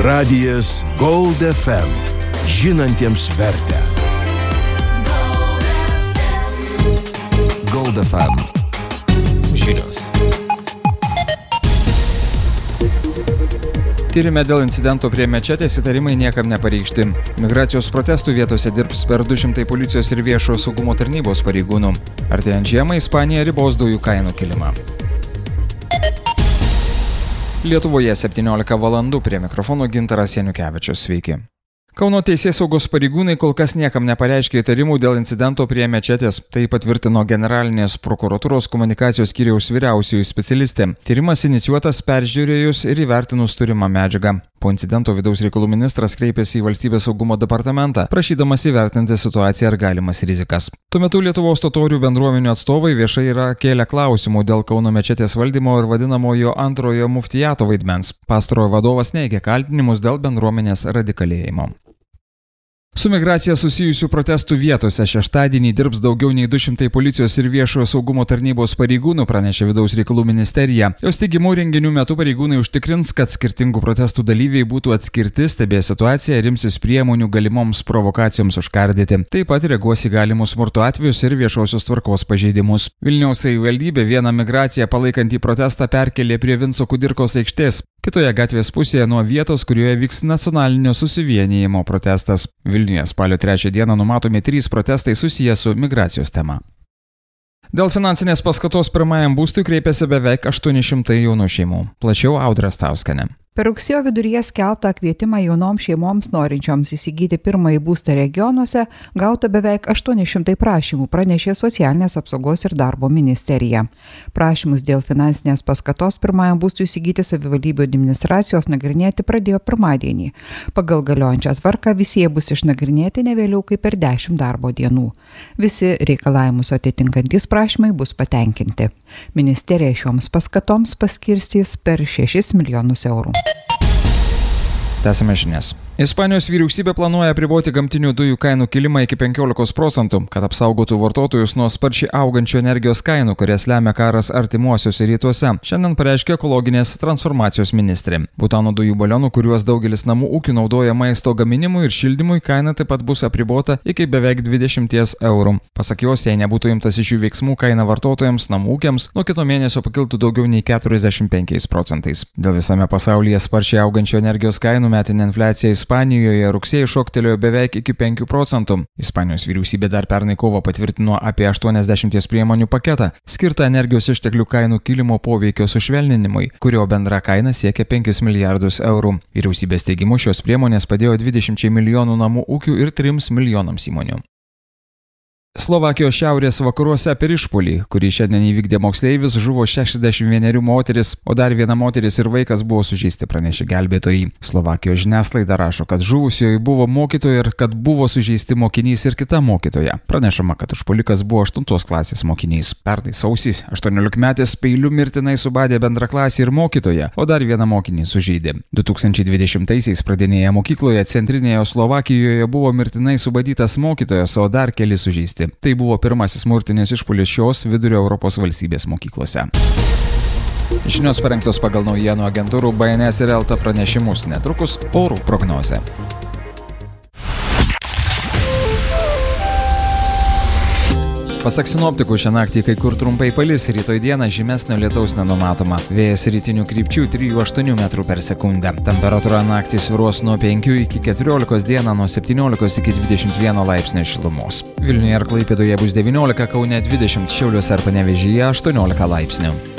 Radijas Gold FM. Žinantiems vertę. Gold FM. Žinios. Tyrime dėl incidento prie mečetės įtarimai niekam nepareikšti. Migracijos protestų vietose dirbs per 200 policijos ir viešojo saugumo tarnybos pareigūnų. Artėjant žiemą Ispanija ribos dujų kainų kilimą. Lietuvoje 17 valandų, prie mikrofono Gintaras Janiukevičius. Sveiki. Kauno teisėsaugos pareigūnai kol kas niekam nepareiškė įtarimų dėl incidento prie mečetės. Tai patvirtino Generalinės prokuratūros komunikacijos skyriaus vyriausioji specialistė. Tyrimas inicijuotas peržiūrėjus ir įvertinus turimą medžiagą. Po incidento vidaus reikalų ministras kreipėsi į Valstybės saugumo departamentą, prašydamas įvertinti situaciją ir galimas rizikas. Tuo metu Lietuvos totorių bendruomenių atstovai viešai yra kėlę klausimų dėl Kauno mečetės valdymo ir vadinamojo antrojo muftijato vaidmens. Pastarojo vadovas neigia kaltinimus dėl bendruomenės radikalėjimo. Su migracija susijusių protestų vietose šeštadienį dirbs daugiau nei 200 policijos ir viešojo saugumo tarnybos pareigūnų, pranešė Vidaus reikalų ministerija. Jos teigimu, renginių metu pareigūnai užtikrins, kad skirtingų protestų dalyviai būtų atskirti, stebės situaciją ir imsis priemonių galimoms provokacijoms užkardyti. Taip pat reaguos į galimus smurto atvejus ir viešosios tvarkos pažeidimus. Vilniaus savivaldybė vieną migraciją palaikantį protestą perkelė prie Vinco Kudirkos aikštės, kitoje gatvės pusėje nuo vietos, kurioje vyks nacionalinio susivienijimo protestas. Vilniuje spalio 3 dieną numatomi 3 protestai susiję su migracijos tema. Dėl finansinės paskatos pirmajam būstui kreipėsi beveik 800 jaunų šeimų. Plačiau Audra Stauskienė. Per rugsėjo viduryje skelbtą kvietimą jaunoms šeimoms norinčioms įsigyti pirmąjį būstą regionuose gauta beveik 800 prašymų, pranešė Socialinės apsaugos ir darbo ministerija. Prašymus dėl finansinės paskatos pirmajam būstui įsigyti savivaldybių administracijos nagrinėti pradėjo pirmadienį. Pagal galiojančią tvarką visi jie bus išnagrinėti ne vėliau kaip per 10 darbo dienų. Visi reikalavimus atitinkantys prašymai bus patenkinti. Ministerija šioms paskatoms paskirstys per 6 milijonus eurų. Tęsime žinias. Ispanijos vyriausybė planuoja apriboti gamtinių dujų kainų kilimą iki 15%, kad apsaugotų vartotojus nuo sparčiai augančių energijos kainų, kurias lemia karas artimuosiuose rytuose. Šiandien pareiškė ekologinės transformacijos ministrė. Butano dujų balionų, kuriuos daugelis namų ūkių naudoja maisto gaminimui ir šildymui, kaina taip pat bus apribota iki beveik 20 eurų. Pasak jos, jei nebūtų imtas iš jų veiksmų, kaina vartotojams, namų ūkiams nuo kito mėnesio pakiltų daugiau nei 45%. Dėl visame pasaulyje sparčiai augančių energijos kainų metinė infliacija Ispanijoje rugsėjį šoktelėjo beveik iki 5%. Ispanijos vyriausybė dar pernai kovą patvirtino apie 80 priemonių paketą, skirtą energijos išteklių kainų kilimo poveikio sušvelninimui, kurio bendra kaina siekia 5 milijardus eurų. Vyriausybės teigimu šios priemonės padėjo 20 milijonų namų ūkių ir 3 milijonams įmonių. Slovakijos šiaurės vakaruose per išpuolį, kurį šiandien įvykdė moksleivis, žuvo 61 moteris, o dar viena moteris ir vaikas buvo sužeisti, pranešė gelbėtojai. Slovakijos žiniasklaida rašo, kad žuvusioji buvo mokytoja ir kad buvo sužeisti mokinys ir kita mokytoja. Pranešama, kad užpuolikas buvo 8 klasės mokinys. Pernai sausį 18-metis peiliu mirtinai subadė bendraklasį ir mokytoją, o dar vieną mokinį sužeidė. 2020-aisiais pradinėje mokykloje centrinėje Slovakijoje buvo mirtinai subadytas mokytojas, o dar keli sužeisti. Tai buvo pirmasis smurtinis išpuolis šios vidurio Europos valstybės mokyklose. Žinios parengtos pagal naujienų agentūrų BNS ir LT pranešimus, netrukus orų prognozė. Pasak sinoptikų, šią naktį kai kur trumpai palis, rytoj dieną žymesnio lietaus nenumatoma. Vėjas rytinių krypčių 3–8 metrų per sekundę. Temperatūra naktį svyruos nuo 5 iki 14, dieną nuo 17 iki 21 laipsnio šilumos. Vilniuje ir Klaipėdoje bus 19, Kaune 20, Šiauliuose ir Panevėžyje 18 laipsnių.